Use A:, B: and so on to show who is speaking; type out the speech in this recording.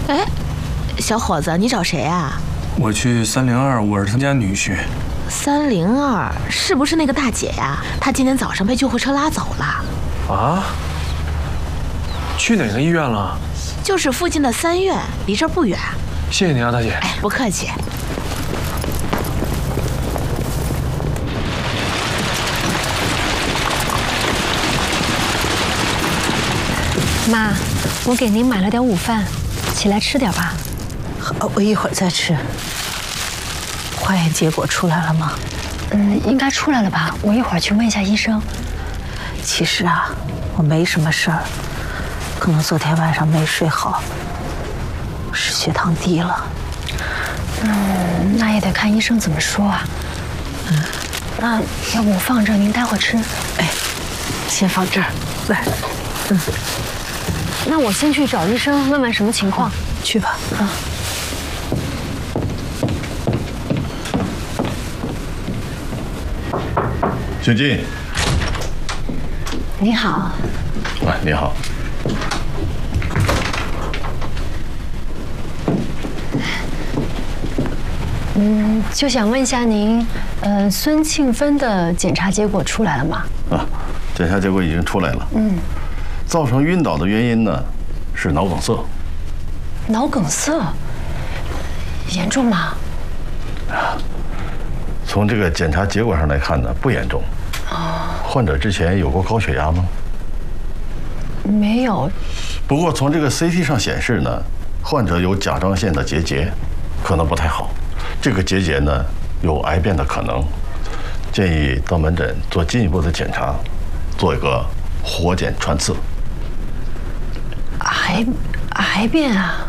A: 哎，小伙子，你找谁啊？
B: 我去302，我是他家女婿。
A: 302是不是那个大姐呀？她今天早上被救护车拉走了。
B: 啊？去哪个医院了？
A: 就是附近的3院，离这儿不远。
B: 谢谢您啊，大姐。
A: 哎，不客气。
C: 妈，我给您买了点午饭，起来吃点吧。
D: 我一会儿再吃。化验结果出来了吗？
C: 应该出来了吧？我一会儿去问一下医生。
D: 其实啊，我没什么事儿，可能昨天晚上没睡好，是血糖低了。
C: 那也得看医生怎么说啊。那要不我放这儿，您待会儿吃。
D: 哎，先放这儿，来。
C: 那我先去找医生问问什么情况。
D: 去吧。
E: 请进。
C: 你好。
E: 你好。
C: 就想问一下您，孙庆芬的检查结果出来了吗？
E: 检查结果已经出来了。造成晕倒的原因呢，是脑梗塞。
C: 脑梗塞？严重吗？
E: 从这个检查结果上来看呢，不严重。患者之前有过高血压吗？
C: 没有。
E: 不过从这个 CT 上显示呢，患者有甲状腺的结节，可能不太好。这个结节呢，有癌变的可能，建议到门诊做进一步的检查，做一个活检穿刺。
C: 癌变啊？